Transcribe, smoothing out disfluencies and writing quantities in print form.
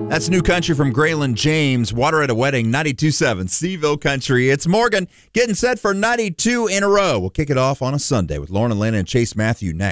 That's New Country from Graylin James. Water at a Wedding, 92.7 Seville Country. It's Morgan getting set for 92 in a row. We'll kick it off on a Sunday with Lauren Atlanta and Chase Matthew next.